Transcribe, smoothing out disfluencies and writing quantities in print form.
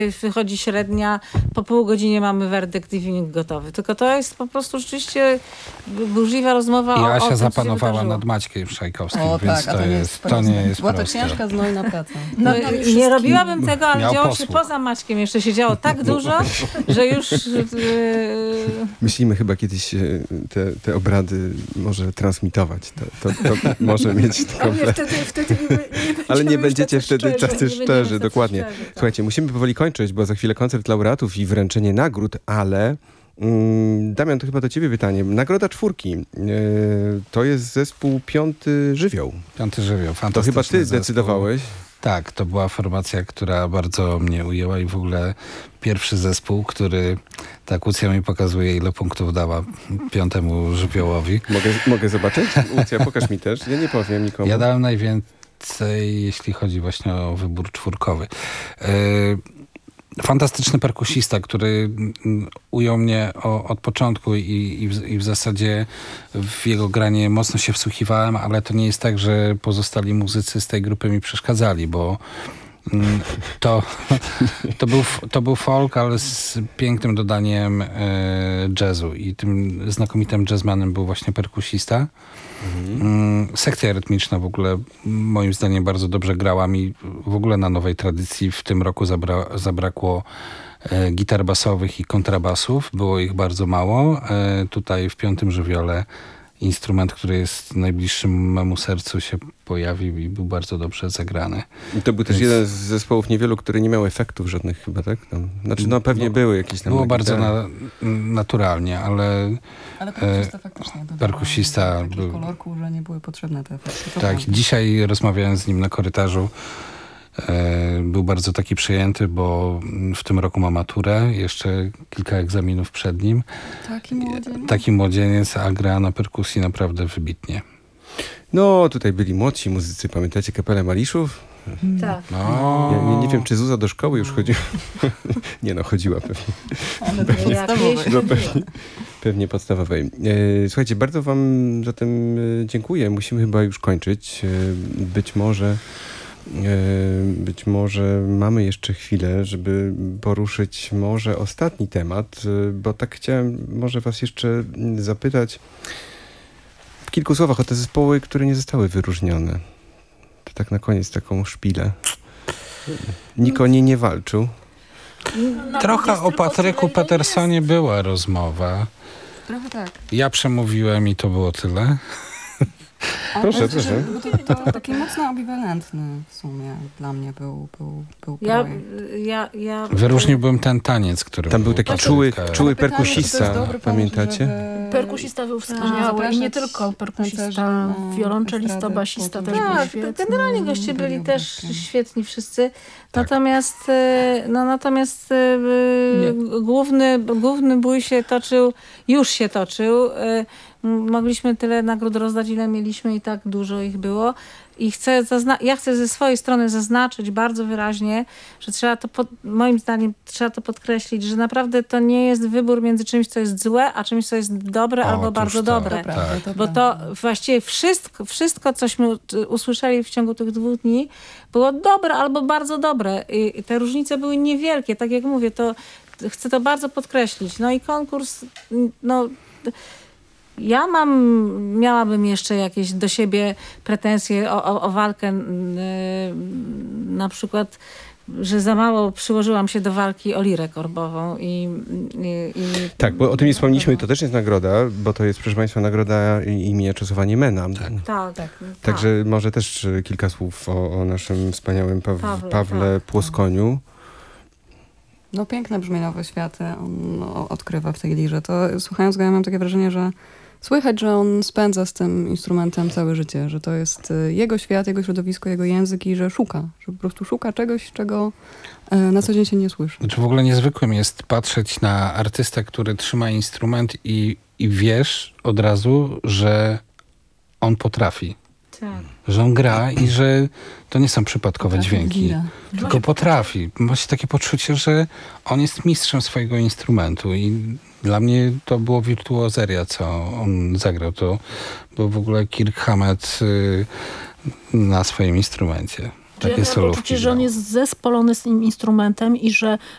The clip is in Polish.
wychodzi średnia, po pół godzinie mamy werdykt i wynik gotowy. Tylko to jest po prostu rzeczywiście burzliwa rozmowa I o Asia tym, co się zapanowała wydarzyło. nad Maćkiem Szajkowskim, O więc tak, a to nie jest Była to proste. ciężka, znojna praca. Nie robiłabym tego, ale Miał działo się posłuch. poza Maćkiem. Jeszcze się działo tak dużo, że już... Myślimy chyba kiedyś te obrady może transmitować. To może mieć taką... Ale wtedy Ale nie będziecie już tacy wtedy szczerzy. tacy nie będziemy szczerzy, tacy dokładnie. szczerzy, tak. Słuchajcie, musimy powoli kończyć, bo za chwilę koncert laureatów i wręczenie nagród, ale Damian, to chyba do ciebie pytanie. Nagroda czwórki. To jest zespół Piąty Żywioł. Piąty Żywioł, To fantastyczny chyba ty zespół. decydowałeś. Tak, to była formacja, która bardzo mnie ujęła i w ogóle pierwszy zespół, który tak Łucja mi pokazuje, ile punktów dała Piątemu Żywiołowi. Mogę zobaczyć? Łucja, pokaż mi też. Ja nie powiem nikomu. Ja dałem najwięcej, jeśli chodzi właśnie o wybór czwórkowy. Fantastyczny perkusista, który ujął mnie od początku i w zasadzie w jego granie mocno się wsłuchiwałem, ale to nie jest tak, że pozostali muzycy z tej grupy mi przeszkadzali, bo to był folk, ale z pięknym dodaniem jazzu i tym znakomitym jazzmanem był właśnie perkusista. Sekcja rytmiczna w ogóle moim zdaniem bardzo dobrze grała mi w ogóle na nowej tradycji. W tym roku zabrakło gitar basowych i kontrabasów. Było ich bardzo mało. Tutaj w Piątym Żywiole instrument, który jest najbliższym memu sercu, się pojawił i był bardzo dobrze zagrany. I to był też jeden z zespołów niewielu, który nie miał efektów żadnych chyba, tak? Znaczy, pewnie były jakieś tam... Było bardzo naturalnie, ale Ale perkusista faktycznie dodał perkusista takich był... kolorków, że nie były potrzebne te efekty. To Tak, prawda. dzisiaj rozmawiałem z nim na korytarzu. Był bardzo taki przejęty, bo w tym roku ma maturę, jeszcze kilka egzaminów przed nim. Taki młodzieniec, a gra na perkusji naprawdę wybitnie. No, tutaj byli młodsi muzycy, pamiętacie Kapelę Maliszów? Tak. No. Ja nie wiem, czy Zuza do szkoły już chodziła. Nie no, chodziła pewnie. Ale to podstawowe. No pewnie podstawowej. Słuchajcie, bardzo wam zatem dziękuję. Musimy chyba już kończyć. Być może mamy jeszcze chwilę, żeby poruszyć może ostatni temat, bo tak chciałem może was jeszcze zapytać w kilku słowach o te zespoły, które nie zostały wyróżnione. To tak na koniec taką szpilę. Nikt o nie nie walczył. Trochę o Patryku Petersonie była rozmowa. Trochę tak. Ja przemówiłem i to było tyle. Proszę. Bo to taki mocno ambiwalentny w sumie dla mnie był projekt. Wyróżniłbym ten taniec, który Tam był taki Patryka. czuły Pytanie, czy to jest perkusista, dobry pomysł, pamiętacie? żeby- Perkusista był wspaniały i nie tylko perkusista, wiolonczelista, basista też był Tak, świetny. generalnie goście byli byli też obecni. świetni wszyscy. Tak. Natomiast główny bój już się toczył. Mogliśmy tyle nagród rozdać, ile mieliśmy i tak dużo ich było. I ja chcę ze swojej strony zaznaczyć bardzo wyraźnie, że moim zdaniem trzeba to podkreślić, że naprawdę to nie jest wybór między czymś, co jest złe, a czymś, co jest dobre albo Otóż bardzo to. dobre. To prawda, to Bo prawda. to właściwie wszystko, cośmy usłyszeli w ciągu tych 2 dni, było dobre albo bardzo dobre. I te różnice były niewielkie. Tak jak mówię, to chcę to bardzo podkreślić. No i konkurs, miałabym jeszcze jakieś do siebie pretensje o walkę, na przykład, że za mało przyłożyłam się do walki o lirę korbową. Tak, bo o tym nie wspomnieliśmy, to też jest nagroda, bo to jest, proszę państwa, nagroda imienia Czesława Niemena. Tak. Także może też kilka słów o naszym wspaniałym Pawle tak. Płoskoniu. No piękne brzmieniowe światy on odkrywa w tej lirze. To słuchając go, ja mam takie wrażenie, że słychać, że on spędza z tym instrumentem całe życie, że to jest jego świat, jego środowisko, jego język i że po prostu szuka czegoś, czego na co dzień się nie słyszy. Znaczy w ogóle niezwykłym jest patrzeć na artystę, który trzyma instrument i wiesz od razu, że on potrafi. Tak. Że on gra i że to nie są przypadkowe Potrafi dźwięki. lirę. Tylko potrafi. Ma się takie poczucie, że on jest mistrzem swojego instrumentu i dla mnie to było wirtuozeria, co on zagrał. To był w ogóle Kirk Hammett na swoim instrumencie. Ja Takie miałam solówki poczucie, że on grał. jest zespolony z tym instrumentem i że